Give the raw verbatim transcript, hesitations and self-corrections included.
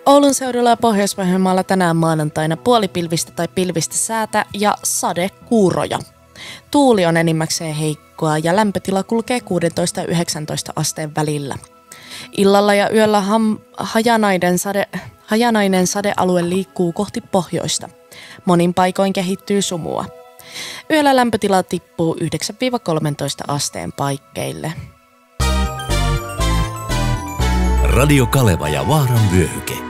Oulun seudulla ja Pohjois-Pohjanmaalla tänään maanantaina puolipilvistä tai pilvistä säätä ja sadekuuroja. Tuuli on enimmäkseen heikkoa ja lämpötila kulkee kuusitoista ja yhdeksäntoista asteen välillä. Illalla ja yöllä ham, hajanainen, sade, hajanainen sadealue liikkuu kohti pohjoista. Monin paikoin kehittyy sumua. Yöllä lämpötila tippuu yhdeksän kolmetoista asteen paikkeille. Radio Kaleva ja Vaaran vyöhyke.